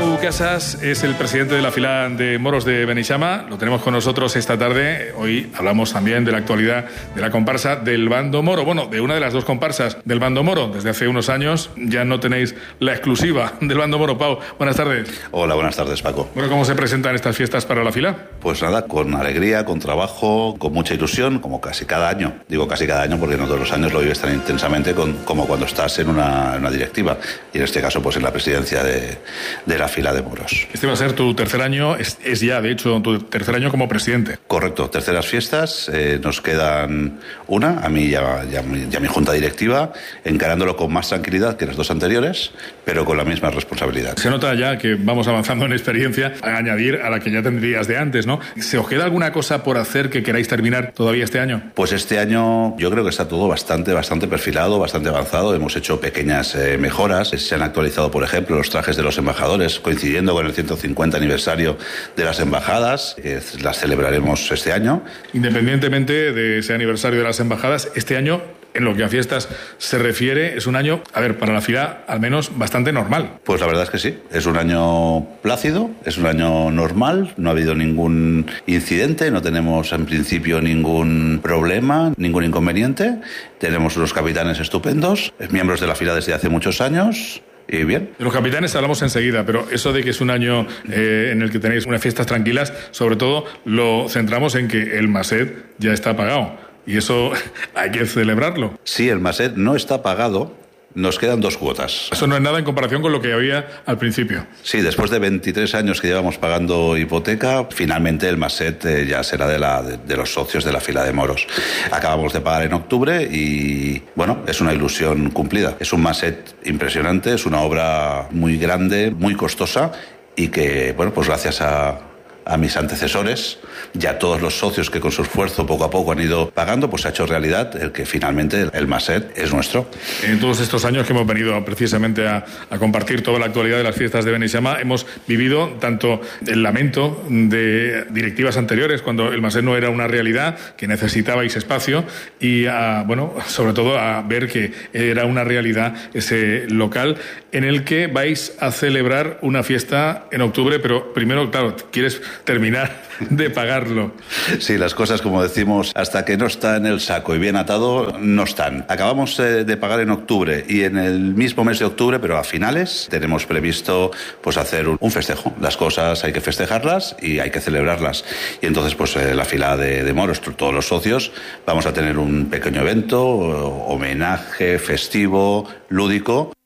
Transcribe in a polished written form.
Pau Casas es el presidente de la fila de moros de Beneixama. Lo tenemos con nosotros esta tarde. Hoy hablamos también de la actualidad de la comparsa del bando moro. Bueno, de una de las dos comparsas del bando moro. Desde hace unos años ya no tenéis la exclusiva del bando moro. Pau, buenas tardes. Hola, buenas tardes, Paco. Bueno, ¿cómo se presentan estas fiestas para la fila? Pues nada, con alegría, con trabajo, con mucha ilusión, como casi cada año. Digo casi cada año porque no todos los años lo vives tan intensamente como cuando estás en una directiva. Y en este caso, pues en la presidencia de la fila de moros. Este va a ser tu tercer año, es ya de hecho tu tercer año como presidente. Correcto, terceras fiestas, nos quedan una, a mí ya mi junta directiva, encarándolo con más tranquilidad que las dos anteriores, pero con la misma responsabilidad. Se nota ya que vamos avanzando en experiencia, a añadir a la que ya tendrías de antes, ¿no? ¿Se os queda alguna cosa por hacer que queráis terminar todavía este año? Pues este año yo creo que está todo bastante perfilado, bastante avanzado. Hemos hecho pequeñas mejoras. Se han actualizado, por ejemplo, los trajes de los embajadores, coincidiendo con el 150 aniversario de las embajadas, que las celebraremos este año. Independientemente de ese aniversario de las embajadas, este año, en lo que a fiestas se refiere, es un año, para la fila al menos bastante normal. Pues la verdad es que sí, es un año plácido, es un año normal, no ha habido ningún incidente, no tenemos en principio ningún problema, ningún inconveniente. Tenemos unos capitanes estupendos, miembros de la fila desde hace muchos años. Y bien. De los capitanes hablamos enseguida, pero eso de que es un año en el que tenéis unas fiestas tranquilas, sobre todo lo centramos en que el Maset ya está pagado. Y eso hay que celebrarlo. Sí, el Maset no está pagado. Nos quedan 2 cuotas. Eso no es nada en comparación con lo que había al principio. Sí, después de 23 años que llevamos pagando hipoteca, finalmente el Maset ya será de los socios de la fila de moros. Acabamos de pagar en octubre y, bueno, es una ilusión cumplida. Es un Maset impresionante, es una obra muy grande, muy costosa y que, bueno, pues gracias a mis antecesores y a todos los socios que con su esfuerzo poco a poco han ido pagando, pues se ha hecho realidad el que finalmente el Maset es nuestro. En todos estos años que hemos venido precisamente a compartir toda la actualidad de las fiestas de Beneixama, hemos vivido tanto el lamento de directivas anteriores, cuando el Maset no era una realidad, que necesitabais espacio, y sobre todo a ver que era una realidad ese local en el que vais a celebrar una fiesta en octubre, pero primero, claro, quieres terminar de pagarlo. Sí, las cosas, como decimos, hasta que no está en el saco y bien atado, no están. Acabamos de pagar en octubre y en el mismo mes de octubre, pero a finales, tenemos previsto pues hacer un festejo. Las cosas hay que festejarlas y hay que celebrarlas. Y entonces, pues la fila de moros, todos los socios, vamos a tener un pequeño evento, homenaje, festivo, lúdico.